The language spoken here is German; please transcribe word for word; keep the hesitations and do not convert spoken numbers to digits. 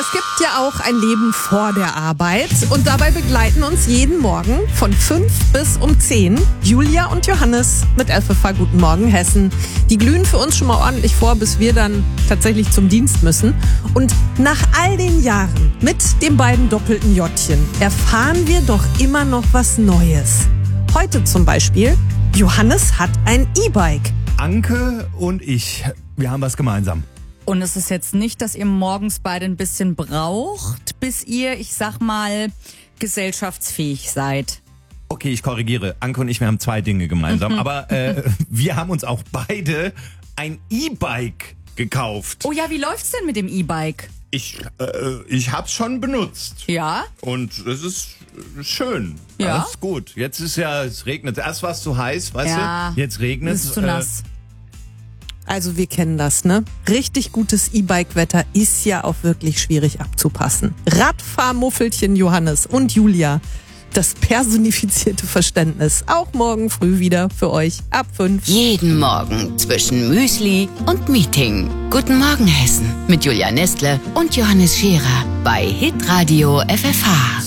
Es gibt ja auch ein Leben vor der Arbeit und dabei begleiten uns jeden Morgen von fünf bis um zehn Julia und Johannes mit F F H Guten Morgen Hessen. Die glühen für uns schon mal ordentlich vor, bis wir dann tatsächlich zum Dienst müssen. Und nach all den Jahren mit den beiden doppelten Jottchen erfahren wir doch immer noch was Neues. Heute zum Beispiel, Johannes hat ein E-Bike. Anke und ich, wir haben was gemeinsam. Und es ist jetzt nicht, dass ihr morgens beide ein bisschen braucht, bis ihr, ich sag mal, gesellschaftsfähig seid. Okay, ich korrigiere. Anke und ich, wir haben zwei Dinge gemeinsam. Mhm. Aber äh, wir haben uns auch beide ein E-Bike gekauft. Oh ja, wie läuft's denn mit dem E-Bike? Ich, äh, ich hab's schon benutzt. Ja? Und es ist schön. Ja? Alles gut. Jetzt ist ja, es regnet. Erst war es zu heiß, weißt Ja. du? Jetzt regnet es. Es ist zu nass. Also wir kennen das, ne? Richtig gutes E-Bike-Wetter ist ja auch wirklich schwierig abzupassen. Radfahrmuffelchen Johannes und Julia, das personifizierte Verständnis. Auch morgen früh wieder für euch ab fünf. Jeden Morgen zwischen Müsli und Meeting. Guten Morgen Hessen mit Julia Nestle und Johannes Scherer bei Hitradio F F H.